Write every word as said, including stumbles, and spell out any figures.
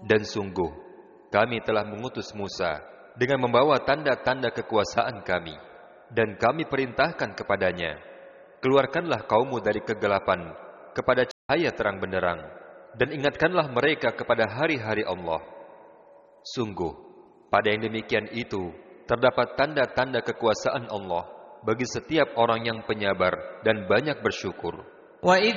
Dan sungguh, kami telah mengutus Musa dengan membawa tanda-tanda kekuasaan kami. Dan kami perintahkan kepadanya, keluarkanlah kaummu dari kegelapan kepada cahaya terang benderang, dan ingatkanlah mereka kepada hari-hari Allah. Sungguh, pada yang demikian itu, terdapat tanda-tanda kekuasaan Allah bagi setiap orang yang penyabar dan banyak bersyukur. وَإِذْ